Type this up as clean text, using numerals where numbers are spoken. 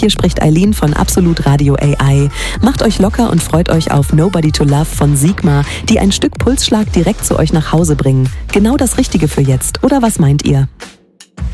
hier spricht Eileen von Absolut Radio AI. Macht euch locker und freut euch auf Nobody to Love von Sigma, die ein Stück Pulsschlag direkt zu euch nach Hause bringen. Genau das Richtige für jetzt, oder was meint ihr?